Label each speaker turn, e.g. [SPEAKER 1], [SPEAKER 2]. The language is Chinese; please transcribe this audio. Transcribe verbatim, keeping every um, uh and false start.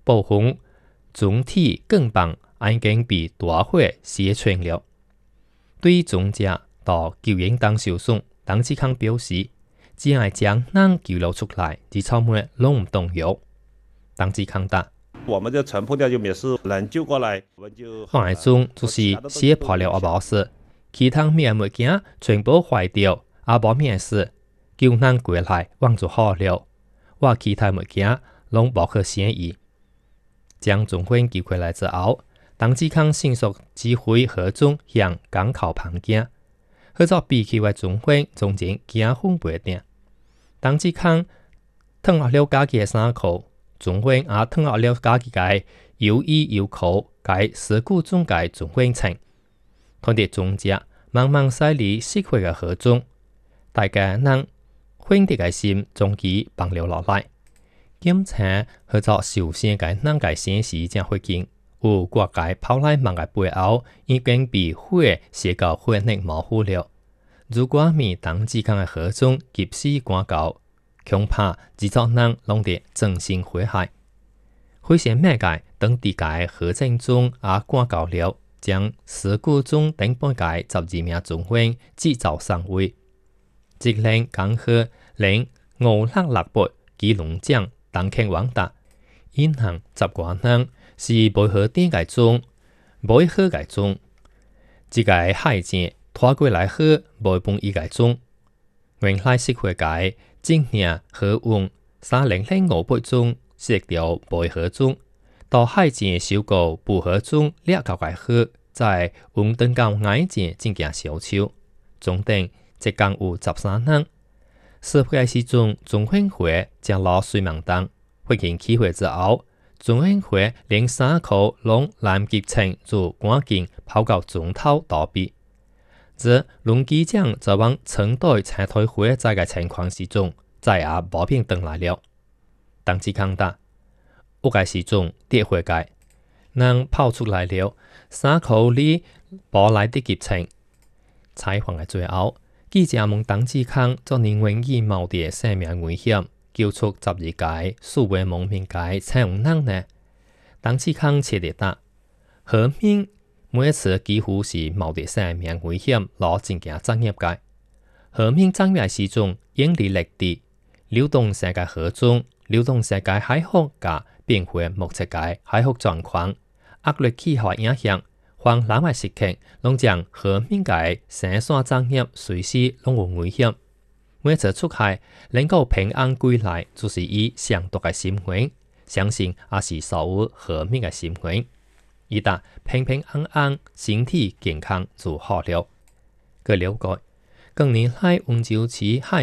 [SPEAKER 1] 暴风总体更棒已經被大火燒穿了。對於總者到救援當受傷，鄧志康表示，只係將人救了出來，至草莓攏唔動搖。鄧志康答：
[SPEAKER 2] 我們就乘風掉就沒事，人救過來，我們就
[SPEAKER 1] 航海中就是寫破了阿冇事，其他咩物件全部壞掉，阿冇咩事，救人過來幫助好了，我其他物件攏無可嫌疑。將總會救回來之後，鄧志康迅速指揮河中向港口旁行，合作比起為總會中間行分袂定。鄧志康褪下了家己嘅衫褲，總會也褪下了家己嘅有衣有褲，該事故中嘅總會稱，看到總者茫茫犀利失血嘅河中，大家人歡喜嘅心終於放了落來。檢查合作首先嘅人嘅先時正會見，有各界跑來網嘅背後已經被火燒到火力模糊了。如果未鄧志康嘅河中及時趕到，恐怕製作人攏得真心悔害。火線咩界等地界河正中也趕到了，將事故中等半界十二名總會製造上位，即令港河令五六六八基隆江當傾往達，因行十個人是背河點嘅中，背河嘅中，這個海線拖過來河背半一個中，原來是會解今年河運三零零五八中食掉背河中，到海線小高背河中兩個嘅河，在運登到矮線正行小超，總定即共有十三人。事發嘅時鐘，總會會降落水門檔，發現起火之後，總會會連三口攏來及程就趕緊跑到總頭躲避。這龍基將就往承隊拆退火災嘅情況時鐘，再也無便回來了。鄧志康答：我嘅時鐘跌火界，人跑出來了，三口裡無來得及程。採訪嘅最後，記者問鄧志康做認為以冒的生命危險救出十二個素未蒙面嘅採訪人呢？鄧志康切地答：河面每一次幾乎是冒的生命危險攞正經專業嘅。河面專業時鐘應力力地流動性嘅河中，流動性嘅海河嘅變化目前嘅海河狀況，惡劣氣候影響。黃南嘅時刻，攏將河面嘅生產專業隨時攏有危險。每次出海能夠平安歸來，就是以上獨嘅心願，相信也是所有河面嘅心願。伊達平平安安、身體健康就好了。據了解，近年來溫州市海